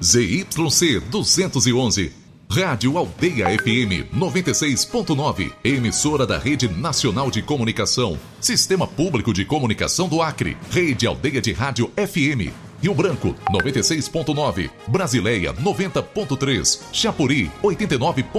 ZYC 211. Rádio Aldeia FM 96.9, emissora da Rede Nacional de Comunicação, Sistema Público de Comunicação do Acre, Rede Aldeia de Rádio FM, Rio Branco 96.9, Brasileia 90.3, Chapuri 89.